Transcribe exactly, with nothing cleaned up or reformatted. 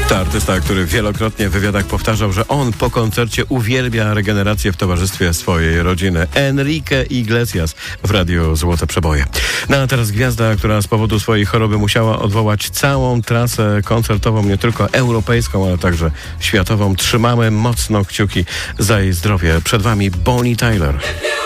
To artysta, który wielokrotnie w wywiadach powtarzał, że on po koncercie uwielbia regenerację w towarzystwie swojej rodziny. Enrique Iglesias w Radiu Złote Przeboje. No a teraz gwiazda, która z powodu swojej choroby musiała odwołać całą trasę koncertową, nie tylko europejską, ale także światową. Trzymamy mocno kciuki za jej zdrowie. Przed wami Bonnie Tyler.